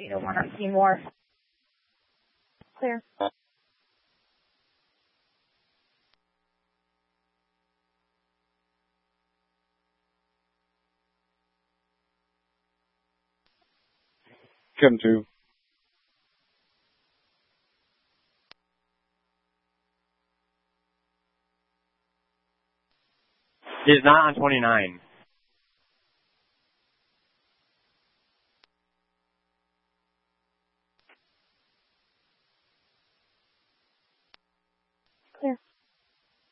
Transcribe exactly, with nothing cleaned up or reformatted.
You don't want to see more. Clear. Chem two. He's not on twenty-nine. Clear.